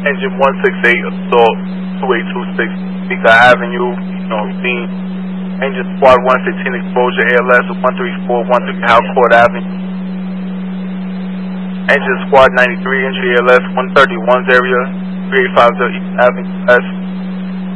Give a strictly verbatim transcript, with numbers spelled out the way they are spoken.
Engine one six eight, assault two eight two six, Beaker Avenue, you know, scene. Engine squad one fifteen, exposure A L S one three four one three Halcourt Avenue. Engine squad ninety-three, entry A L S one thirty-one's area, three eight five East Avenue S.